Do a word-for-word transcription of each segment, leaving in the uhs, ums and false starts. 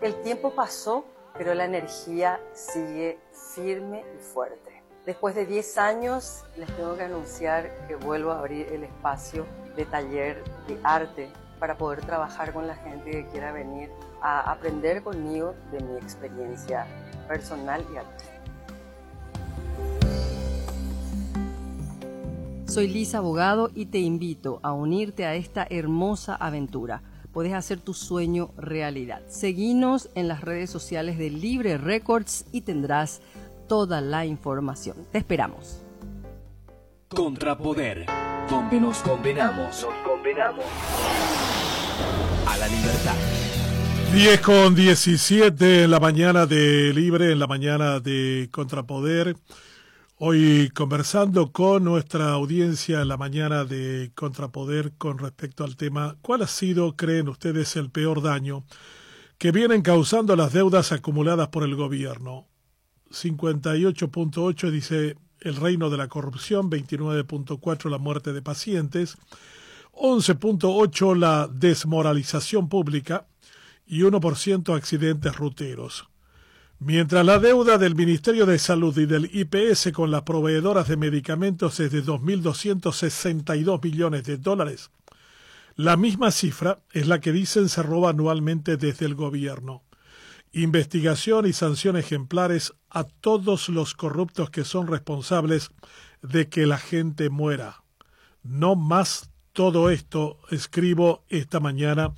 que el tiempo pasó, pero la energía sigue firme y fuerte. Después de diez años, les tengo que anunciar que vuelvo a abrir el espacio de taller de arte para poder trabajar con la gente que quiera venir a aprender conmigo de mi experiencia personal y artística. Soy Lisa Abogado y te invito a unirte a esta hermosa aventura. Puedes hacer tu sueño realidad. Seguinos en las redes sociales de Libre Records y tendrás toda la información. Te esperamos. Contrapoder, donde nos condenamos, nos condenamos a la libertad. diez con diecisiete en la mañana de Libre, en la mañana de Contrapoder. Hoy conversando con nuestra audiencia en la mañana de Contrapoder con respecto al tema, ¿cuál ha sido, creen ustedes, el peor daño que vienen causando las deudas acumuladas por el gobierno? cincuenta y ocho punto ocho dice el reino de la corrupción, veintinueve punto cuatro la muerte de pacientes, once punto ocho la desmoralización pública y uno por ciento accidentes ruteros. Mientras la deuda del Ministerio de Salud y del I P S con las proveedoras de medicamentos es de dos mil doscientos sesenta y dos millones de dólares, la misma cifra es la que dicen se roba anualmente desde el gobierno. Investigación y sanción ejemplares a todos los corruptos que son responsables de que la gente muera. No más todo esto, escribo esta mañana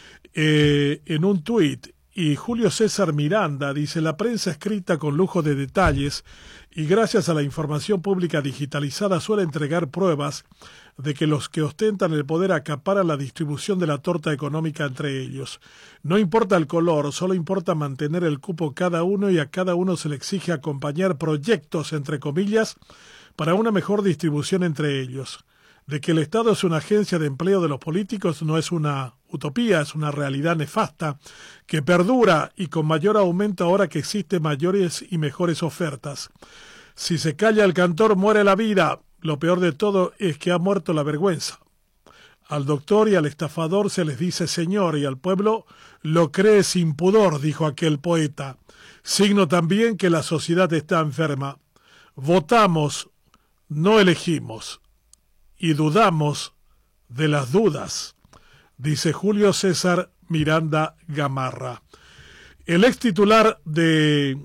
eh, en un tuit. Y Julio César Miranda dice, la prensa escrita con lujo de detalles y gracias a la información pública digitalizada suele entregar pruebas de que los que ostentan el poder acaparan la distribución de la torta económica entre ellos. No importa el color, solo importa mantener el cupo cada uno y a cada uno se le exige acompañar proyectos, entre comillas, para una mejor distribución entre ellos. De que el Estado es una agencia de empleo de los políticos no es una utopía, es una realidad nefasta que perdura y con mayor aumento ahora que existen mayores y mejores ofertas. Si se calla el cantor, muere la vida. Lo peor de todo es que ha muerto la vergüenza. Al doctor y al estafador se les dice señor y al pueblo lo cree sin pudor, dijo aquel poeta. Signo también que la sociedad está enferma. Votamos, no elegimos. Y dudamos de las dudas, dice Julio César Miranda Gamarra. El ex titular de,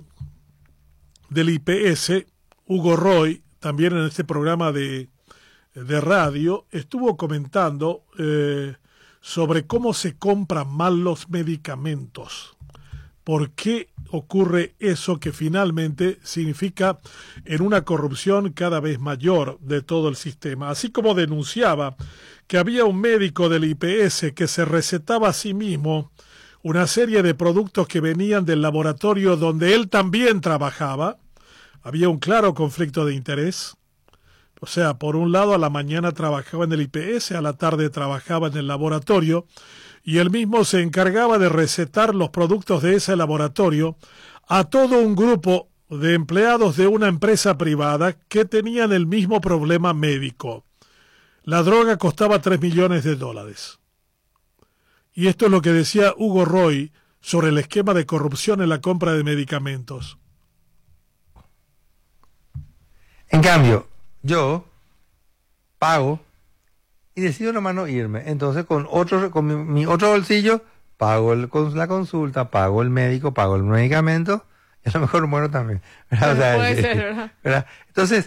del I P S, Hugo Roy, también en este programa de, de radio, estuvo comentando eh, sobre cómo se compran mal los medicamentos. ¿Por qué ocurre eso que finalmente significa en una corrupción cada vez mayor de todo el sistema? Así como denunciaba que había un médico del I P S que se recetaba a sí mismo una serie de productos que venían del laboratorio donde él también trabajaba, había un claro conflicto de interés. O sea, por un lado a la mañana trabajaba en el I P S, a la tarde trabajaba en el laboratorio, y él mismo se encargaba de recetar los productos de ese laboratorio a todo un grupo de empleados de una empresa privada que tenían el mismo problema médico. La droga costaba tres millones de dólares. Y esto es lo que decía Hugo Roy sobre el esquema de corrupción en la compra de medicamentos. En cambio, yo pago y decido nomás no irme. Entonces, con otro con mi, mi otro bolsillo, pago el, con la consulta, pago el médico, pago el medicamento, y a lo mejor muero también. ¿Verdad? O sea, puede eh, ser, ¿verdad? ¿verdad? Entonces,